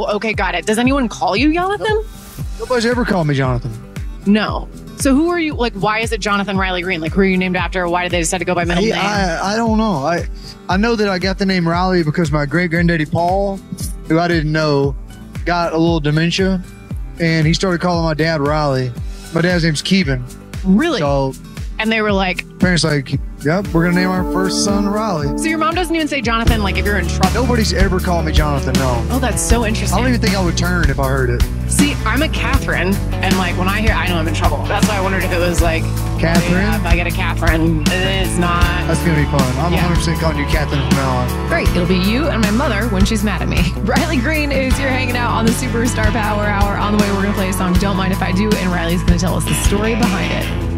okay, got it. Does anyone call you Jonathan? Nobody's ever called me Jonathan. No. So who are you? Like, why is it Jonathan Riley Green? Like, who are you named after? Why did they decide to go by middle name? I don't know. I know that I got the name Riley because my great granddaddy Paul, who I didn't know, got a little dementia, and he started calling my dad Riley. My dad's name's Keevan. Really? So and they were like, parents like, yep, we're gonna name our first son Riley. so your mom doesn't even say Jonathan, like if you're in trouble? Nobody's ever called me Jonathan, no. Oh, that's so interesting. I don't even think I would turn if I heard it. See, I'm a Catherine, and like when I hear, I know I'm in trouble. That's why I wonondered if it was like, Catherine? Yeah, if I get a Catherine, it's not. That's gonna be fun. I'm Yeah. 100% calling you Catherine from now on. Great. It'll be you and my mother when she's mad at me. Riley Green is here hanging out on the Superstar Power Hour. On the way, we're going to play a song, Don't Mind If I Do, and Riley's going to tell us the story behind it.